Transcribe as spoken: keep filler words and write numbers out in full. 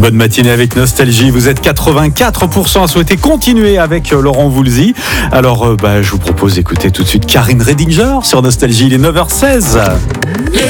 Bonne matinée avec Nostalgie. Vous êtes quatre-vingt-quatre pour cent à souhaiter continuer avec Laurent Voulzy. Alors, euh, bah, je vous propose d'écouter tout de suite Karine Redinger sur Nostalgie. Il est neuf heures seize. Les